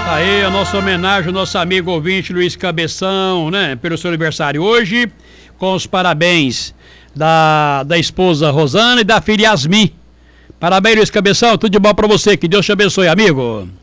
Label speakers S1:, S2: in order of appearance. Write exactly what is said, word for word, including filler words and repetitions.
S1: Tá aí a nossa homenagem ao nosso amigo ouvinte Luiz Cabeção, né? Pelo seu aniversário hoje, com os parabéns da, da esposa Rosana e da filha Yasmin. Parabéns, Luiz Cabeção, tudo de bom pra você, que Deus te abençoe, amigo.